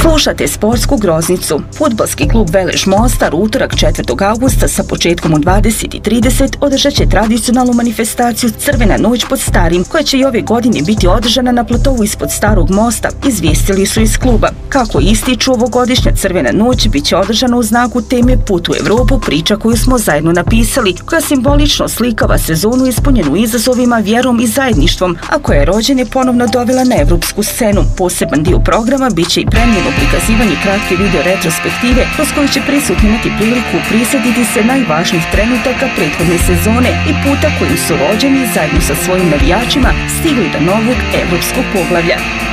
Slušate Sportsku groznicu. Fudbalski klub Velež Mostar utorak 4. augusta sa početkom u 20:30 održat će tradicionalnu manifestaciju Crvena noć pod Starim, koja će i ove godine biti održana na platovu ispod Starog mosta, izvijestili su iz kluba. Kako ističu, ovogodišnja Crvena noć bit će održana u znaku teme Put u Evropu, priča koju smo zajedno napisali, koja simbolično slikava sezonu ispunjenu izazovima, vjerom i zajedništvom, a koja je rođene ponovno dovela na evropsku scenu. Poseban dio programa bit će i premljeno prikazivanje kratke video retrospektive, kroz koju će prisutni imati priliku prisjetiti se najvažnijih trenutaka prethodne sezone i puta kojim su rođeni zajedno sa svojim navijačima stigli do novog evropskog poglavlja.